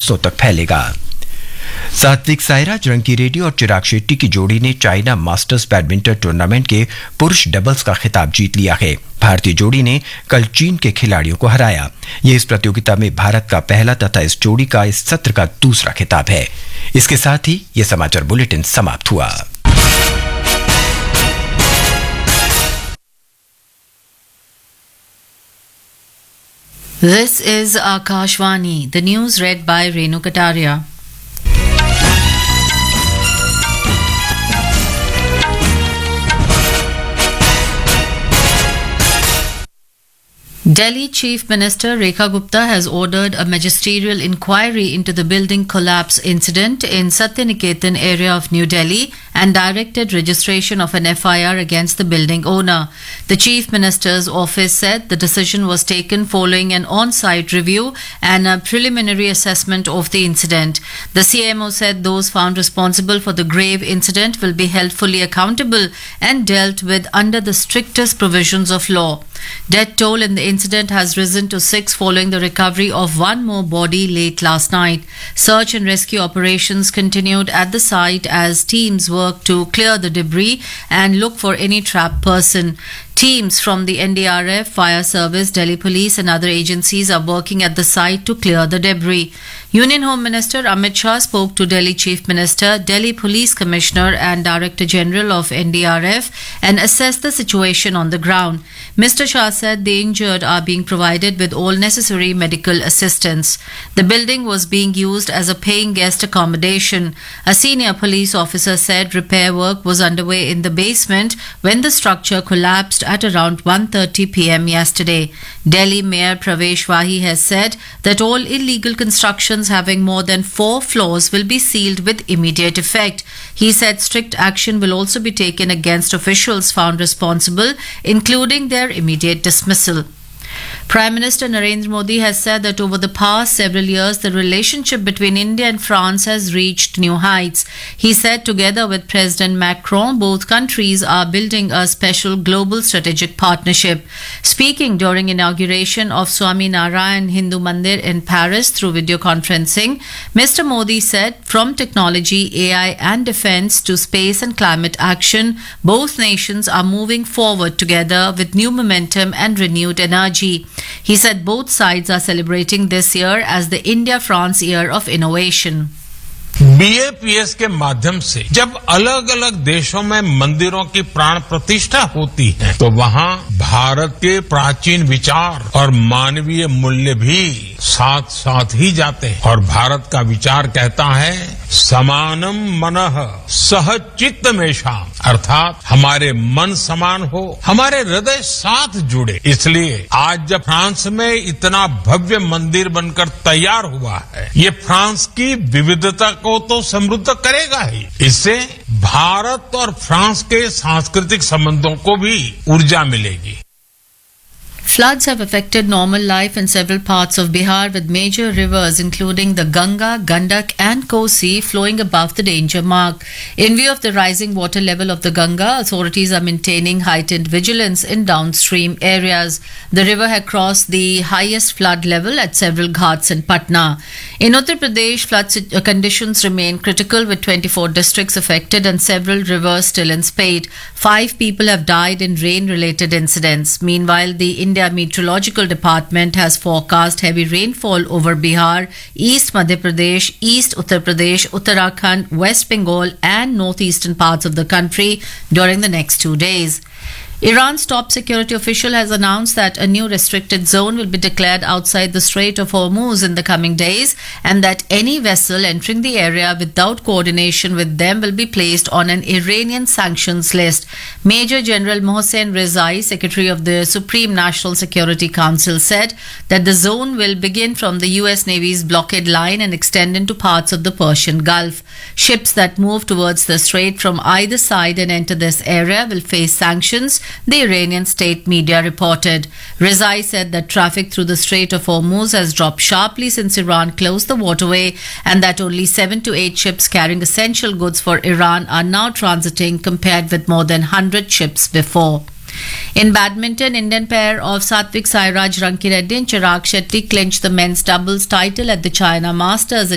हिस्सों तक फैलेगा। सात्विक साईराज रंकीरेड्डी और चिराग शेट्टी की जोड़ी ने चाइना मास्टर्स बैडमिंटन टूर्नामेंट के पुरुष डबल्स का खिताब जीत लिया है। भारतीय जोड़ी ने कल चीन के खिलाड़ियों को हराया। यह इस प्रतियोगिता में भारत का पहला तथा इस जोड़ी का इस सत्र का दूसरा खिताब है। इसके साथ ही यह समाचार बुलेटिन समाप्त हुआ। This is Akashvani, the news read by Renu Kataria. Delhi Chief Minister Rekha Gupta has ordered a magisterial inquiry into the building collapse incident in Satyaniketan area of New Delhi and directed registration of an FIR against the building owner. The Chief Minister's office said the decision was taken following an on-site review and a preliminary assessment of the incident. The CMO said those found responsible for the grave incident will be held fully accountable and dealt with under the strictest provisions of law. Death toll in the incident has risen to 6 following the recovery of one more body late last night. Search and rescue operations continued at the site as teams worked to clear the debris and look for any trapped person. Teams from the NDRF, Fire Service, Delhi Police and other agencies are working at the site to clear the debris. Union Home Minister Amit Shah spoke to Delhi Chief Minister, Delhi Police Commissioner and Director General of NDRF and assessed the situation on the ground. Mr. Shah said the injured are being provided with all necessary medical assistance. The building was being used as a paying guest accommodation. A senior police officer said repair work was underway in the basement when the structure collapsed at around 1:30 p.m. yesterday. Delhi Mayor Pravesh Wahi has said that all illegal constructions having more than 4 floors will be sealed with immediate effect. He said strict action will also be taken against officials found responsible, including their immediate dismissal. Prime Minister Narendra Modi has said that over the past several years, the relationship between India and France has reached new heights. He said together with President Macron, both countries are building a special global strategic partnership. Speaking during inauguration of Swami Narayan Hindu Mandir in Paris through video conferencing, Mr. Modi said from technology, AI and defense to space and climate action, both nations are moving forward together with new momentum and renewed energy. He said both sides are celebrating this year as the India-France Year of Innovation. BAPS के माध्यम से जब अलग अलग देशों में मंदिरों की प्राण प्रतिष्ठा होती है तो वहाँ भारत के प्राचीन विचार और मानवीय मूल्य भी साथ साथ ही जाते हैं और भारत का विचार कहता है समानम मनः सह चित्तमेषाम्, अर्थात हमारे मन समान हो, हमारे हृदय साथ जुड़े। इसलिए आज जब फ्रांस में इतना भव्य मंदिर बनकर तैयार हुआ है, ये फ्रांस की विविधता को तो समृद्ध करेगा ही, इससे भारत और फ्रांस के सांस्कृतिक संबंधों को भी ऊर्जा मिलेगी। Floods have affected normal life in several parts of Bihar with major rivers including the Ganga, Gandak and Kosi flowing above the danger mark. In view of the rising water level of the Ganga, authorities are maintaining heightened vigilance in downstream areas. The river had crossed the highest flood level at several ghats in Patna. In Uttar Pradesh, flood conditions remain critical with 24 districts affected and several rivers still in spate. 5 people have died in rain-related incidents. Meanwhile, the India Meteorological Department has forecast heavy rainfall over Bihar, East Madhya Pradesh, East Uttar Pradesh, Uttarakhand, West Bengal and northeastern parts of the country during the next 2 days. Iran's top security official has announced that a new restricted zone will be declared outside the Strait of Hormuz in the coming days and that any vessel entering the area without coordination with them will be placed on an Iranian sanctions list. Major General Mohsen Rezai, Secretary of the Supreme National Security Council, said that the zone will begin from the US Navy's blockade line and extend into parts of the Persian Gulf. Ships that move towards the strait from either side and enter this area will face sanctions, the Iranian state media reported. Rezai said that traffic through the Strait of Hormuz has dropped sharply since Iran closed the waterway and that only 7 to 8 ships carrying essential goods for Iran are now transiting compared with more than 100 ships before. In badminton, Indian pair of Satvik Sairaj Rankireddy and Chirag Shetty clinched the men's doubles title at the China Masters